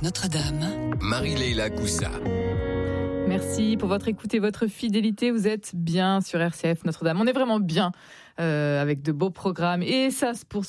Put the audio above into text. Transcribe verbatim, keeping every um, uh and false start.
F Notre-Dame. Marie-Leila Coussa. Merci pour votre écoute et votre fidélité. Vous êtes bien sur R C F Notre-Dame. On est vraiment bien euh, avec de beaux programmes et ça se poursuit.